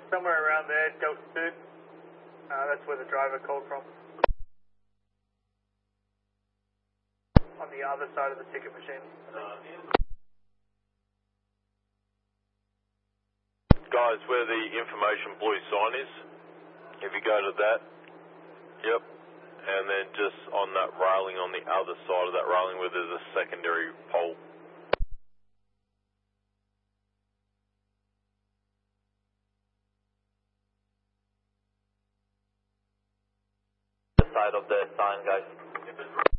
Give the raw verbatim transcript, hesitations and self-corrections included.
Somewhere around there, Delta two. Uh, that's where the driver called from. On the other side of the ticket machine. Guys, where the information blue sign is, if you go to that, yep, and then just on that railing on the other side of that railing where there's a secondary pole. The side of the sign, guys.